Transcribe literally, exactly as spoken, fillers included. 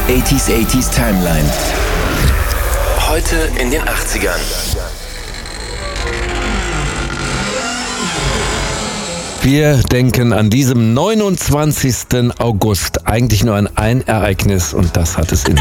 achtziger achtziger Timeline. Heute in den achtzigern. Wir denken an diesem neunundzwanzigsten August eigentlich nur an ein Ereignis und das hat es in